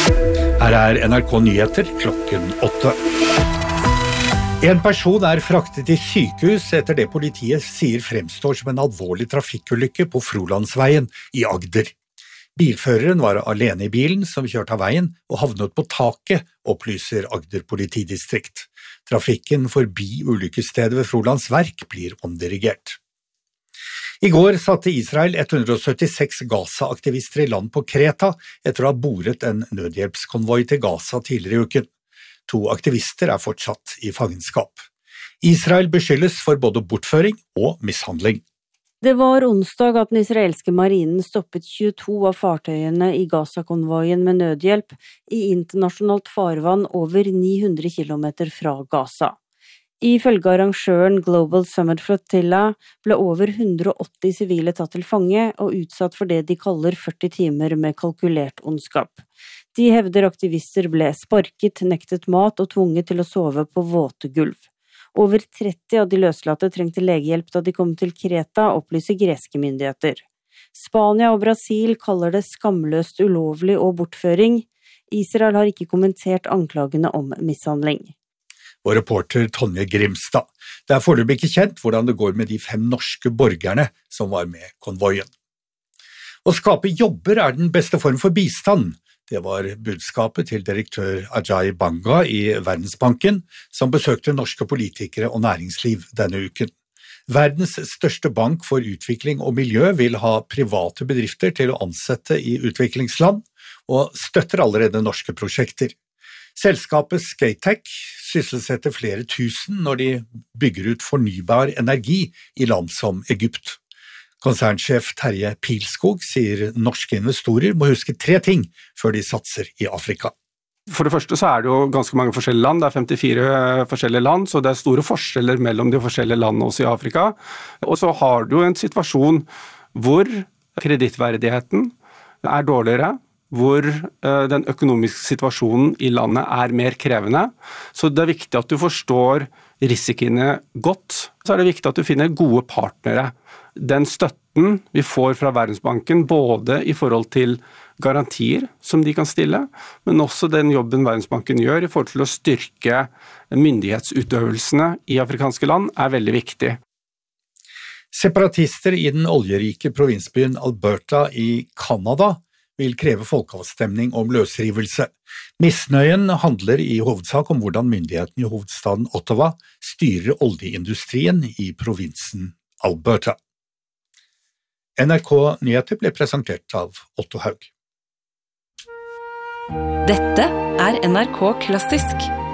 Her NRK Nyheter klokken 8. En person fraktet i sykehus etter det politiet sier fremstår som en alvorlig trafikkulykke på Frolandsveien i Agder. Bilføreren var alene i bilen som kjørte av veien og havnet på taket, opplyser Agder politidistrikt. Trafikken forbi ulykkesstedet ved Frolands Verk blir omdirigert. I går satte Israel 176 Gaza-aktivister i land på Kreta etter å ha boret en nødhjelpskonvoi til Gaza tidligere i uken. 2 aktivister fortsatt i fangenskap. Israel beskyldes for både bortføring og mishandling. Det var onsdag at den israelske marinen stoppet 22 av fartøyene i Gaza-konvoien med nødhjelp i internasjonalt farvann over 900 kilometer fra Gaza. Ifølge arrangøren Global Summit Flotilla ble over 180 sivile tatt til fange og utsatt for det de kaller 40 timer med kalkulert ondskap. De hevder aktivister ble sparket, nektet mat og tvunget til å sove på våte gulv. Over 30 av de løslatte trengte legehjelp da de kom til Kreta, opplyser greske myndigheter. Spania og Brasil kaller det skamløst ulovlig og bortføring. Israel har ikke kommentert anklagene om mishandling. Og reporter Tonje Grimstad. Det foreløpig ikke kjent hvordan det går med de 5 norske borgerne som var med konvoien. Å skape jobber den beste form for bistand. Det var budskapet til direktør Ajay Banga i Verdensbanken, som besøkte norske politikere og næringsliv denne uken. Verdens største bank for utvikling og miljø vil ha private bedrifter til å ansette i utviklingsland, og støtter allerede norske prosjekter. Selskapet Skatec sysselsetter flere tusen når de bygger ut fornybar energi i land som Egypt. Konsernsjef Terje Pilskog sier norske investorer må huske 3 ting før de satser i Afrika. For det første så det jo ganske mange forskjellige land, det 54 forskjellige land, så det store forskjeller mellom de forskjellige landene også i Afrika. Og så har du en situasjon hvor kredittverdigheten dårligere, hvor den økonomiske situasjonen i landet mer krevende. Så det viktig at du forstår risikoene godt. Så det viktig at du finner gode partnere. Den støtten vi får fra Verdensbanken, både i forhold til garantier som de kan stille, men også den jobben Verdensbanken gjør i forhold til å styrke myndighetsutøvelsene i afrikanske land, veldig viktig. Separatister i den oljerike provinsbyen Alberta i Canada vil kreve folkeavstemning om løsrivelse. Misnøyen handler i hovedsak om hvordan myndighetene i hovedstaden Ottawa styrer oljeindustrien i provinsen Alberta. NRK Nyheter ble presentert av Otto Haug. Dette NRK Klassisk.